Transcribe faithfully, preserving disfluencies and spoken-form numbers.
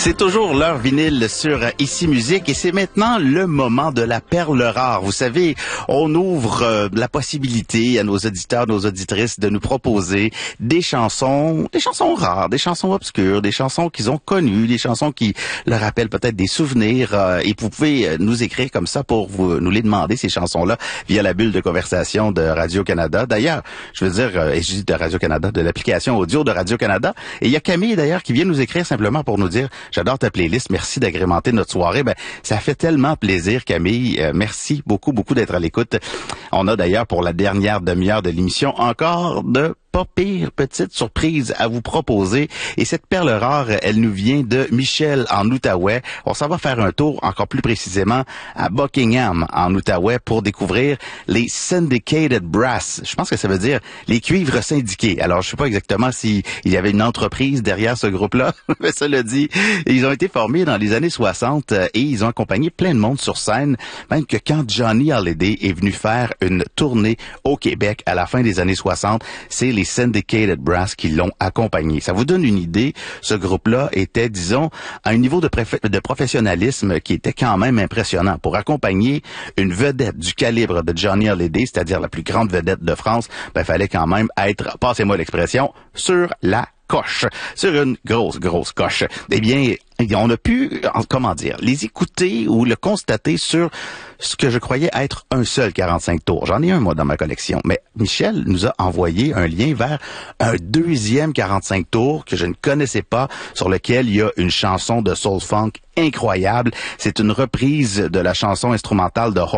C'est toujours l'heure vinyle sur Ici Musique et c'est maintenant le moment de la perle rare. Vous savez, on ouvre euh, la possibilité à nos auditeurs, nos auditrices de nous proposer des chansons, des chansons rares, des chansons obscures, des chansons qu'ils ont connues, des chansons qui leur rappellent peut-être des souvenirs. Euh, et vous pouvez nous écrire comme ça pour vous, nous les demander, ces chansons-là, via la bulle de conversation de Radio-Canada. D'ailleurs, je veux dire, euh, et je dis de Radio-Canada, de l'application audio de Radio-Canada. Et il y a Camille, d'ailleurs, qui vient nous écrire simplement pour nous dire « J'adore ta playlist, merci d'agrémenter notre soirée. » Ben, ça fait tellement plaisir, Camille. Euh, merci beaucoup, beaucoup d'être à l'écoute. On a d'ailleurs, pour la dernière demi-heure de l'émission, encore de pas pire petite surprise à vous proposer. Et cette perle rare, elle nous vient de Michel en Outaouais. On s'en va faire un tour, encore plus précisément, à Buckingham, en Outaouais, pour découvrir les Syndicated Brass. Je pense que ça veut dire les cuivres syndiqués. Alors, je sais pas exactement s'il y avait une entreprise derrière ce groupe-là, mais cela dit, ils ont été formés dans les années soixante et ils ont accompagné plein de monde sur scène, même que quand Johnny Hallyday est venu faire une tournée au Québec à la fin des années soixante, c'est les Syndicated Brass qui l'ont accompagné. Ça vous donne une idée, ce groupe-là était, disons, à un niveau de, de professionnalisme qui était quand même impressionnant. Pour accompagner une vedette du calibre de Johnny Hallyday, c'est-à-dire la plus grande vedette de France, ben, fallait quand même être, passez-moi l'expression, sur la coche, sur une grosse, grosse coche. Eh bien, on a pu, comment dire, les écouter ou le constater sur ce que je croyais être un seul quarante-cinq tours. J'en ai un, moi, dans ma collection. Mais Michel nous a envoyé un lien vers un deuxième quarante-cinq tours que je ne connaissais pas, sur lequel il y a une chanson de soul funk incroyable. C'est une reprise de la chanson instrumentale de